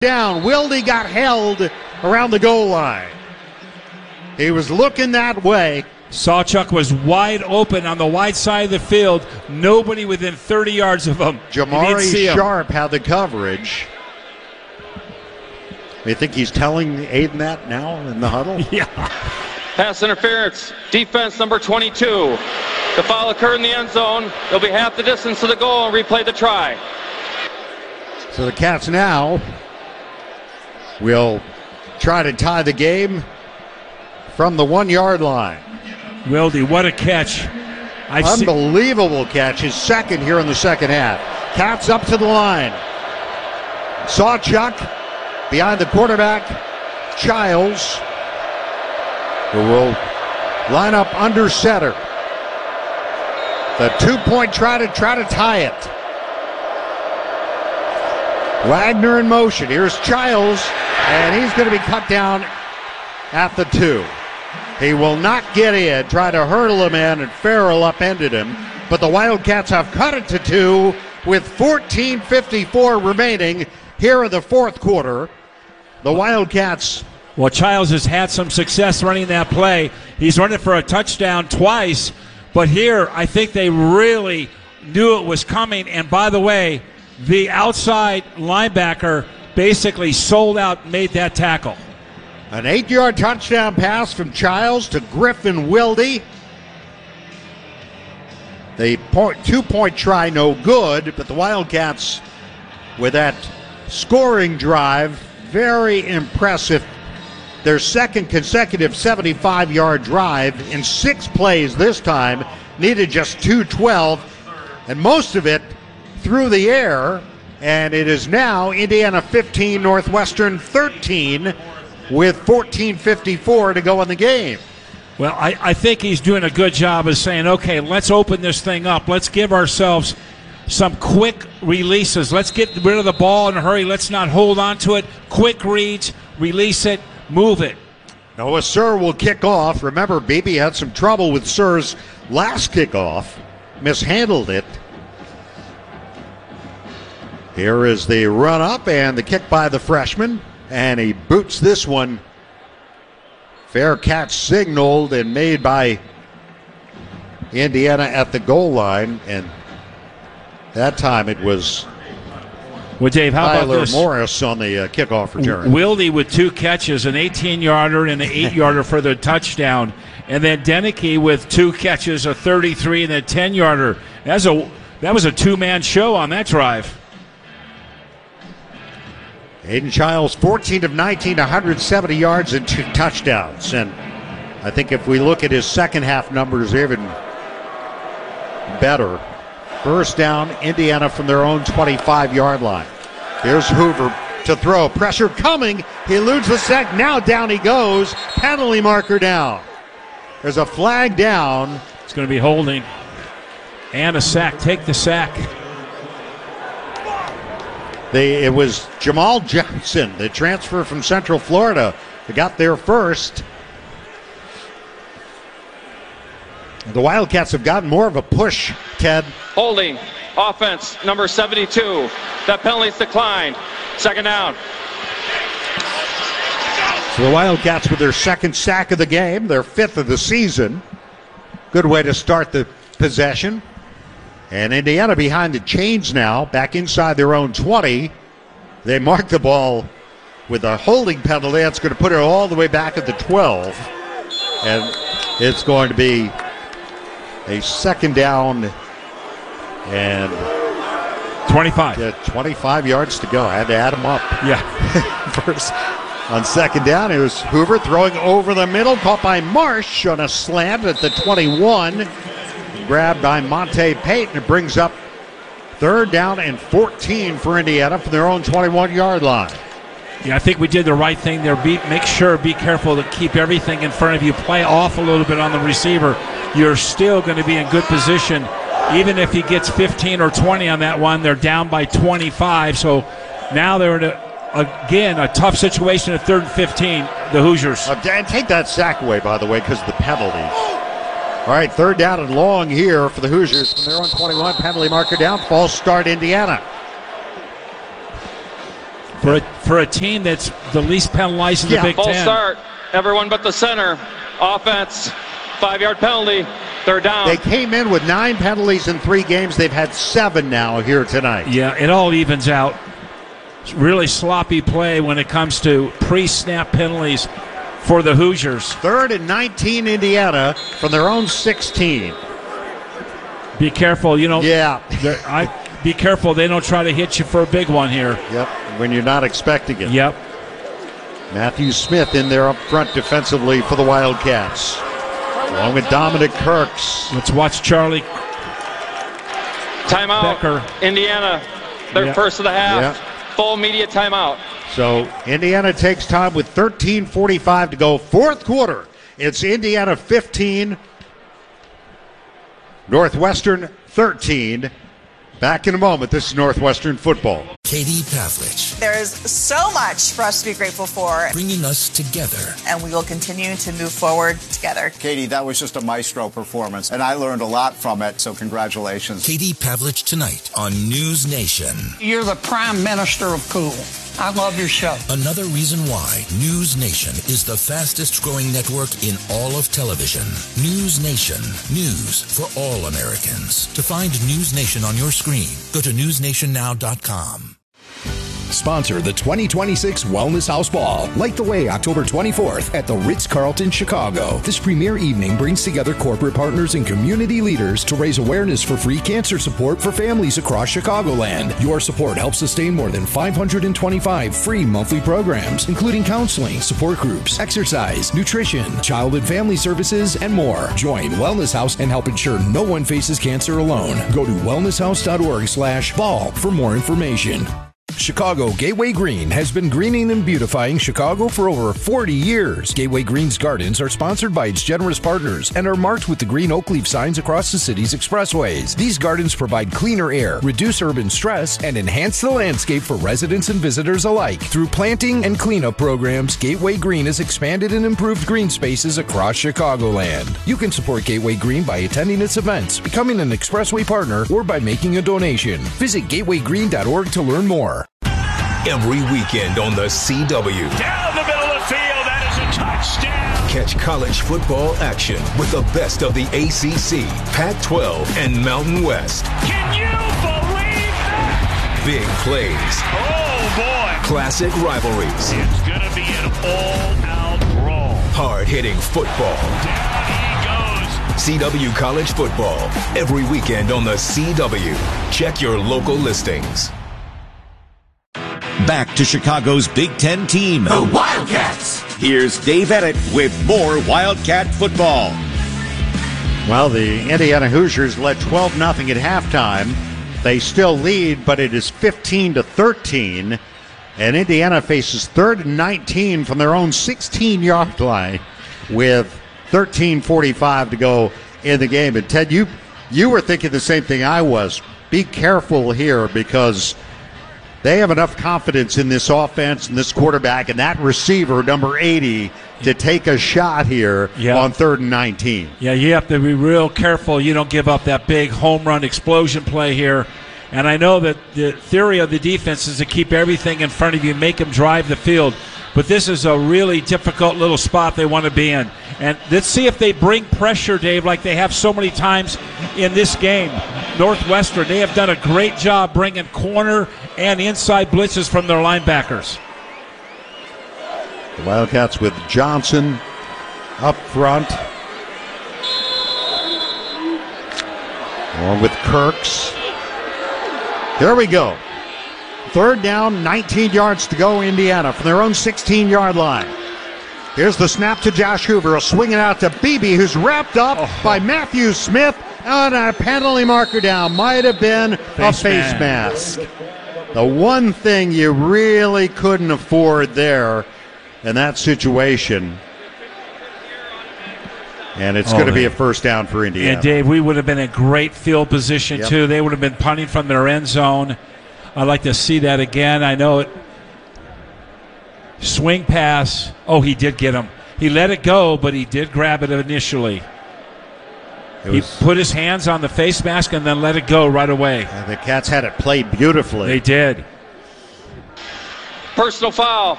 down. Wilde got held around the goal line. He was looking that way. Sawchuk was wide open on the wide side of the field. Nobody within 30 yards of him. Jamari Sharp had the coverage. You think he's telling Aiden that now in the huddle? Yeah. Pass interference. Defense number 22. The foul occurred in the end zone. It'll be half the distance to the goal and replay the try. So the Cats now will try to tie the game from the 1 yard line. Wilde, what a catch. Unbelievable catch. His second here in the second half. Cats up to the line. Sawchuk behind the quarterback, Childs, who will line up under center. The 2-point try to tie it. Wagner in motion. Here's Childs, and he's going to be cut down at the 2. He will not get in. Try to hurdle him in, and Farrell upended him. But the Wildcats have cut it to 2 with 14:54 remaining here in the fourth quarter. The Wildcats. Well, Childs has had some success running that play. He's run it for a touchdown twice. But here, I think they really knew it was coming. And by the way, the outside linebacker basically sold out and made that tackle. An 8-yard touchdown pass from Childs to Griffin Wilde. The 2-point try no good, but the Wildcats with that scoring drive, very impressive. Their second consecutive 75-yard drive in 6 plays this time, needed just 2:12, and most of it through the air. And it is now Indiana 15, Northwestern 13, with 14:54 to go in the game. Well, I think he's doing a good job of saying, okay, let's open this thing up. Let's give ourselves some quick releases. Let's get rid of the ball in a hurry. Let's not hold on to it. Quick reads, release it, move it. Noah Sir will kick off. Remember, Beebe had some trouble with Sir's last kickoff. Mishandled it. Here is the run up and the kick by the freshman. And he boots this one. Fair catch signaled and made by Indiana at the goal line. And that time it was Dave, how Tyler about this? Morris on the kickoff return. Wilde with 2 catches, an 18-yarder and an 8-yarder for the touchdown. And then Deneke with 2 catches, a 33 and a 10-yarder. That was a 2-man show on that drive. Aiden Childs, 14 of 19, 170 yards and 2 touchdowns. And I think if we look at his second half numbers, they're even better. First down, Indiana from their own 25-yard line. Here's Hoover to throw. Pressure coming. He eludes the sack. Now down he goes. Penalty marker down. There's a flag down. It's going to be holding. And a sack. Take the sack. It was Jamal Johnson, the transfer from Central Florida, who got there first. The Wildcats have gotten more of a push, Ted. Holding. Offense number 72. That penalty's declined. Second down. So the Wildcats with their second sack of the game, their 5th of the season. Good way to start the possession. And Indiana behind the chains now, back inside their own 20. They mark the ball with a holding penalty. That's going to put it all the way back at the 12. And it's going to be a second down and 25. 25 yards to go. I had to add them up. Yeah. First, on second down, it was Hoover throwing over the middle, caught by Marsh on a slant at the 21. Grabbed by Monte Payton. It brings up third down and 14 for Indiana from their own 21-yard line. Yeah, I think we did the right thing there. Be careful to keep everything in front of you. Play off a little bit on the receiver. You're still going to be in good position. Even if he gets 15 or 20 on that one, they're down by 25. So now they're in a tough situation at 3rd and 15, the Hoosiers. And take that sack away, by the way, because of the penalties. All right, 3rd down and long here for the Hoosiers from their own 21. Penalty marker down. False start, Indiana. For a team that's the least penalized in the Big Full Ten. start. Everyone but the center. Offense. 5-yard penalty. Third down. They came in with 9 penalties in 3 games. They've had 7 now here tonight. Yeah, it all evens out. It's really sloppy play when it comes to pre-snap penalties for the Hoosiers. 3rd and 19 Indiana from their own 16. Be careful, Yeah. Be careful they don't try to hit you for a big one here. Yep, when you're not expecting it. Yep. Matthew Smith in there up front defensively for the Wildcats, along with Dominic Kirks. Let's watch Charlie Timeout. Becker. Indiana. Their first of the half. Yeah. Full media timeout. So Indiana takes time with 13:45 to go. 4th quarter. It's Indiana 15, Northwestern 13. Back in a moment. This is Northwestern football. Katie Pavlich. There is so much for us to be grateful for. Bringing us together. And we will continue to move forward together. Katie, that was just a maestro performance, and I learned a lot from it, so congratulations. Katie Pavlich tonight on News Nation. You're the prime minister of cool. I love your show. Another reason why News Nation is the fastest growing network in all of television. News Nation. News for all Americans. To find News Nation on your screen, go to newsnationnow.com. Sponsor the 2026 Wellness House Ball. Light the way October 24th at the Ritz-Carlton, Chicago. This premier evening brings together corporate partners and community leaders to raise awareness for free cancer support for families across Chicagoland. Your support helps sustain more than 525 free monthly programs, including counseling, support groups, exercise, nutrition, child and family services, and more. Join Wellness House and help ensure no one faces cancer alone. Go to wellnesshouse.org/ball for more information. Chicago Gateway Green has been greening and beautifying Chicago for over 40 years. Gateway Green's gardens are sponsored by its generous partners and are marked with the green oak leaf signs across the city's expressways. These gardens provide cleaner air, reduce urban stress, and enhance the landscape for residents and visitors alike. Through planting and cleanup programs, Gateway Green has expanded and improved green spaces across Chicagoland. You can support Gateway Green by attending its events, becoming an expressway partner, or by making a donation. Visit gatewaygreen.org to learn more. Every weekend on the CW. Down the middle of the field, that is a touchdown. Catch college football action with the best of the ACC, Pac-12, and Mountain West. Can you believe that? Big plays. Oh, boy. Classic rivalries. It's going to be an all-out brawl. Hard-hitting football. Down he goes. CW College Football. Every weekend on the CW. Check your local listings. Back to Chicago's Big Ten team, the Wildcats. Here's Dave Edditt with more Wildcat football. Well, the Indiana Hoosiers led 12-0 at halftime. They still lead, but it is 15-13. And Indiana faces 3rd and 19 from their own 16-yard line with 13:45 to go in the game. And Ted, you were thinking the same thing I was. Be careful here because they have enough confidence in this offense and this quarterback and that receiver, number 80, to take a shot here on 3rd and 19. Yeah, you have to be real careful you don't give up that big home run explosion play here. And I know that the theory of the defense is to keep everything in front of you, make them drive the field. But this is a really difficult little spot they want to be in. And let's see if they bring pressure, Dave, like they have so many times in this game. Northwestern, they have done a great job bringing corner and inside blitzes from their linebackers. The Wildcats with Johnson up front, along with Kirks. There we go. 3rd down, 19 yards to go, Indiana, from their own 16-yard line. Here's the snap to Josh Hoover. He'll swing it out to Beebe, who's wrapped up by Matthew Smith. And a penalty marker down. Might have been a face mask. The one thing you really couldn't afford there in that situation. And it's going to be a first down for Indiana. And, Dave, we would have been in great field position, too. They would have been punting from their end zone. I'd like to see that again. I know it. Swing pass. Oh, he did get him. He let it go, but he did grab it initially. He put his hands on the face mask and then let it go right away. The Cats had it played beautifully. They did. Personal foul.